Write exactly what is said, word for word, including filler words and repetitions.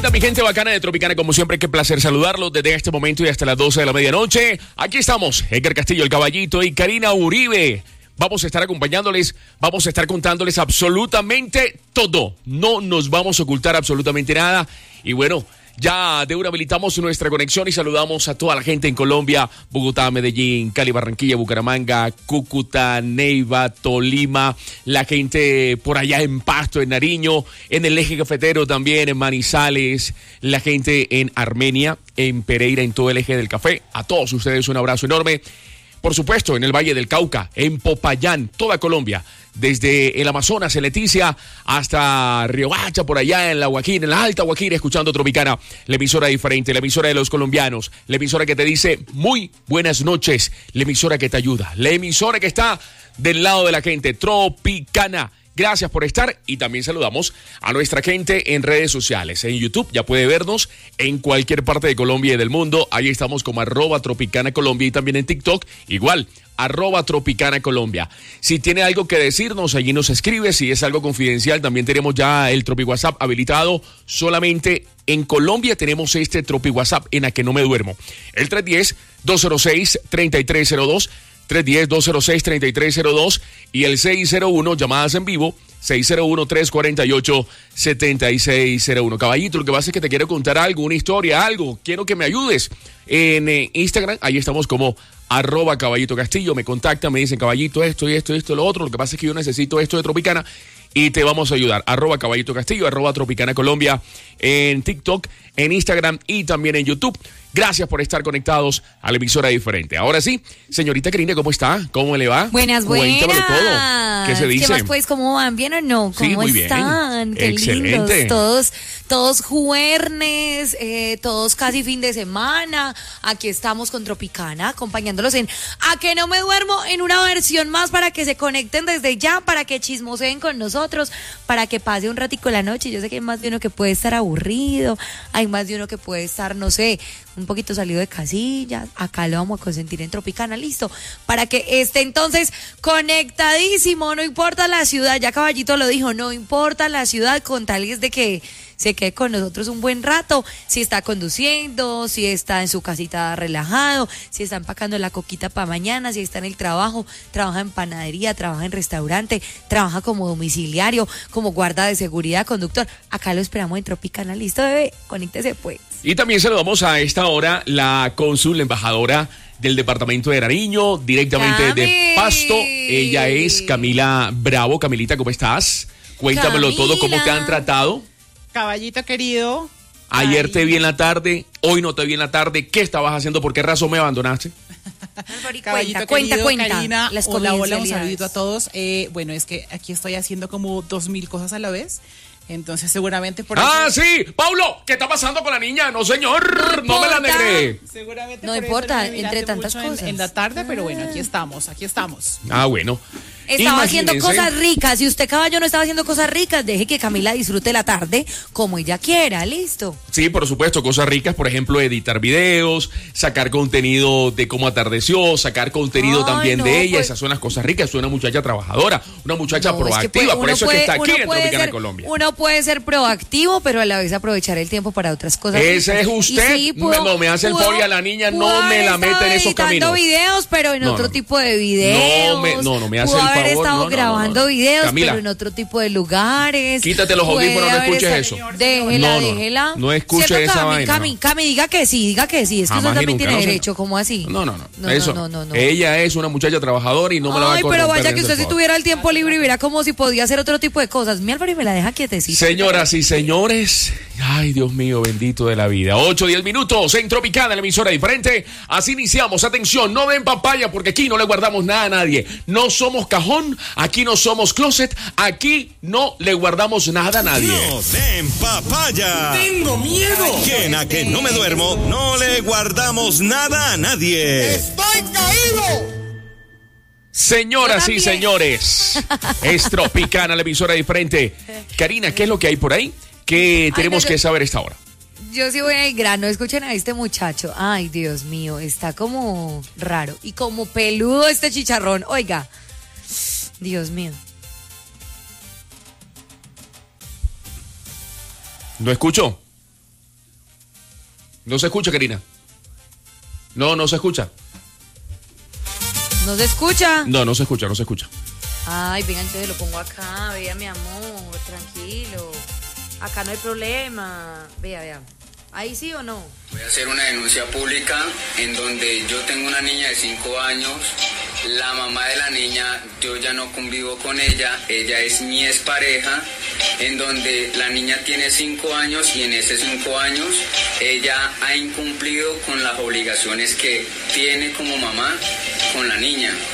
Mi gente bacana de Tropicana, como siempre, qué placer saludarlos desde este momento y hasta las doce de la medianoche. Aquí estamos, Edgar Castillo, el Caballito, y Karina Uribe. Vamos a estar acompañándoles, vamos a estar contándoles absolutamente todo. No nos vamos a ocultar absolutamente nada. Y bueno, ya de una habilitamos nuestra conexión y saludamos a toda la gente en Colombia, Bogotá, Medellín, Cali, Barranquilla, Bucaramanga, Cúcuta, Neiva, Tolima, la gente por allá en Pasto, en Nariño, en el eje cafetero también, en Manizales, la gente en Armenia, en Pereira, en todo el eje del café. A todos ustedes un abrazo enorme. Por supuesto, en el Valle del Cauca, en Popayán, toda Colombia, desde el Amazonas, en Leticia, hasta Riohacha, por allá en la Guajira, en la Alta Guajira, escuchando Tropicana, la emisora diferente, la emisora de los colombianos, la emisora que te dice muy buenas noches, la emisora que te ayuda, la emisora que está del lado de la gente, Tropicana. Gracias por estar y también saludamos a nuestra gente en redes sociales. En YouTube ya puede vernos en cualquier parte de Colombia y del mundo. Ahí estamos como arroba Tropicana Colombia y también en TikTok igual, arroba Tropicana Colombia. Si tiene algo que decirnos, allí nos escribe. Si es algo confidencial, también tenemos ya el Tropi WhatsApp habilitado. Solamente en Colombia tenemos este Tropi WhatsApp en la que no me duermo. El tres uno cero, dos cero seis, tres tres cero dos. tres uno cero, dos cero seis, tres tres cero dos y el seis cero uno, llamadas en vivo, seis cero uno, tres cuatro ocho, siete seis cero uno. Caballito, lo que pasa es que te quiero contar algo, una historia, algo. Quiero que me ayudes. En eh, Instagram, ahí estamos como arroba Caballito Castillo. Me contactan, me dicen, Caballito, esto y esto y esto, lo otro. Lo que pasa es que yo necesito esto de Tropicana y te vamos a ayudar. Arroba Caballito Castillo, arroba Tropicana Colombia en TikTok, en Instagram y también en YouTube. Gracias por estar conectados a la emisora diferente. Ahora sí, señorita Karina, ¿cómo está? ¿Cómo le va? Buenas, buenas. Cuéntamelo todo. ¿Qué se dice? ¿Qué más pues? ¿Cómo van? ¿Bien o no? ¿Cómo sí, muy están? Bien. Qué excelente. Lindos. Todos, todos jueves, eh, todos casi fin de semana. Aquí estamos con Tropicana, acompañándolos en A Que No Me Duermo, en una versión más para que se conecten desde ya, para que chismoseen con nosotros, para que pase un ratico la noche. Yo sé que hay más de uno que puede estar aburrido, hay más de uno que puede estar, no sé, un poquito salido de casillas. Acá lo vamos a consentir en Tropicana, listo, para que esté entonces conectadísimo. No importa la ciudad, ya Caballito lo dijo, no importa la ciudad, con tal es de que se quede con nosotros un buen rato. Si está conduciendo, si está en su casita relajado, si está empacando la coquita para mañana, si está en el trabajo, trabaja en panadería, trabaja en restaurante, trabaja como domiciliario, como guarda de seguridad, conductor. Acá lo esperamos en Tropicana, listo, bebé, conéctese pues. Y también saludamos a esta hora la cónsul, la embajadora del departamento de Nariño, directamente Cami. de Pasto. Ella es Camila Bravo. Camilita, ¿cómo estás? Cuéntamelo Camila. todo, ¿cómo te han tratado? Caballito querido. Ayer Ay. te vi en la tarde, hoy no te vi en la tarde. ¿Qué estabas haciendo? ¿Por qué razón me abandonaste? Cuenta, Caballito cuenta, querido, cuenta. Karina, Las hola, hola, un confidencialidades. saludito a todos. Eh, bueno, es que aquí estoy haciendo como dos mil cosas a la vez. Entonces seguramente por ¡Ah, eso... sí! ¡Paulo! ¿Qué está pasando con la niña? No, señor, no, No me la importa. negré. Seguramente No por importa, eso me entre miraste tantas mucho en- cosas. En, la tarde, pero bueno, aquí estamos, aquí estamos. Ah, bueno. Estaba haciendo Imagínense. cosas ricas. Si usted, caballo, no estaba haciendo cosas ricas, deje que Camila disfrute la tarde como ella quiera, listo. Sí, por supuesto, cosas ricas, por ejemplo, editar videos, sacar contenido de cómo atardeció, sacar contenido Ay, también no, de ella, pues- esas son las cosas ricas. Es una muchacha trabajadora, una muchacha No, es que proactiva, puede- por uno eso puede- es que está aquí uno en puede Tropicana ser- Colombia. Uno puede ser proactivo, pero a la vez aprovechar el tiempo para otras cosas. Ese ricas. es usted. Y No, me hace el pudo- favor y a la niña pudo no me haber la meta estado en esos editando caminos. videos, pero en No, otro no. tipo de videos. No me- no, no me hace Pudo el haber favor, estado no, no, no, grabando no. videos, Camila. pero en otro tipo de lugares. Quítate los Puede audífonos, no haber escuches estado- eso. Déjela, No, no, no. déjela. No escuche ¿Cierto, esa Cami? vaina, Cami, no. Cami, diga que sí, diga que sí. Es que Jamás usted y también nunca, tiene no, señor. derecho, ¿cómo así? No, no, no. No, eso. no, no, no. Ella es una muchacha trabajadora y no me la va a Ay, corromper. pero vaya en que usted ese si favor. tuviera el tiempo libre y viera como si podía hacer otro tipo de cosas. Mi Álvaro y me la deja quietecita. Señoras y señores, ay Dios mío, bendito de la vida. ocho, diez minutos en Tropicana, la emisora diferente. Así iniciamos. Atención, no den papaya porque aquí no le guardamos nada a nadie. No somos cajón, aquí no somos closet, aquí no le guardamos nada a nadie. No den papaya. ¡Tengo miedo! Que en A Que No Me Duermo no le guardamos nada a nadie. ¡Estoy caído! Señoras Yo y también. señores, es Tropicana, la emisora diferente. Karina, ¿qué es lo que hay por ahí? ¿Qué tenemos no, que yo- saber a esta hora? Yo sí voy al grano, escuchen a este muchacho. Ay, Dios mío, está como raro y como peludo este chicharrón. Oiga, Dios mío. ¿No escucho? No se escucha, Karina. No, no se escucha. ¿No se escucha? No, no se escucha, no se escucha. Ay, venga, entonces lo pongo acá. Vea, mi amor, tranquilo. Acá no hay problema. Vea, vea. ¿Ahí sí o no? Voy a hacer una denuncia pública en donde yo tengo una niña de cinco años. La mamá de la niña, yo ya no convivo con ella, ella es mi expareja, en donde la niña tiene cinco años y en esos cinco años ella ha incumplido con las obligaciones que tiene como mamá con la niña.